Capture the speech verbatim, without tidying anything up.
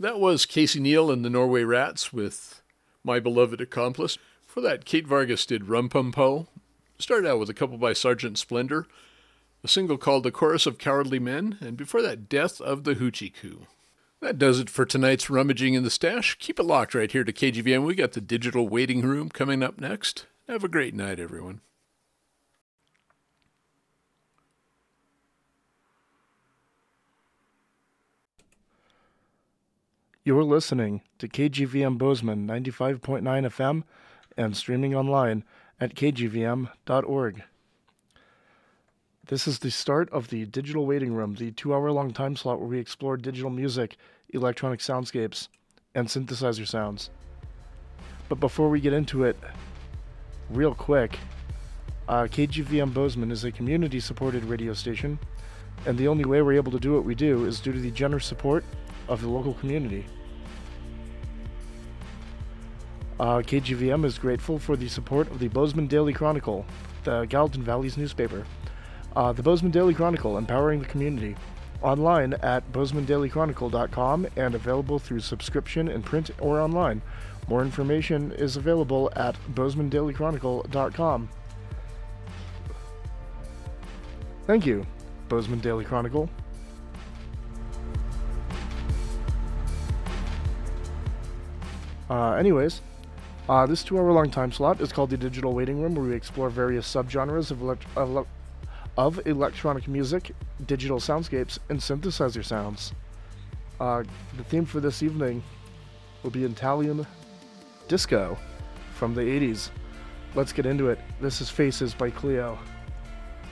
That was Casey Neal and the Norway Rats with My Beloved Accomplice. For that, Kate Vargas did Rum Pum Po. Started out with a couple by Sergeant Splendor, a single called The Chorus of Cowardly Men, and before that, Death of the Hoochie Coo. That does it for tonight's Rummaging in the Stash. Keep it locked right here to K G V M. We got the Digital Waiting Room coming up next. Have a great night, everyone. You're listening to K G V M Bozeman ninety-five point nine F M and streaming online at k g v m dot org. This is the start of the Digital Waiting Room, the two-hour-long time slot where we explore digital music, electronic soundscapes, and synthesizer sounds. But before we get into it, real quick, uh, K G V M Bozeman is a community-supported radio station, and the only way we're able to do what we do is due to the generous support of the local community. Uh, K G V M is grateful for the support of the Bozeman Daily Chronicle, the Gallatin Valley's newspaper. Uh, the Bozeman Daily Chronicle, empowering the community. Online at bozeman daily chronicle dot com and available through subscription in print or online. More information is available at bozeman daily chronicle dot com. Thank you, Bozeman Daily Chronicle. Uh, anyways, uh, this two-hour-long time slot is called the Digital Waiting Room, where we explore various subgenres of, elect- of, of electronic music, digital soundscapes, and synthesizer sounds. Uh, the theme for this evening will be Italian disco from the eighties. Let's get into it. This is Faces by Cleo.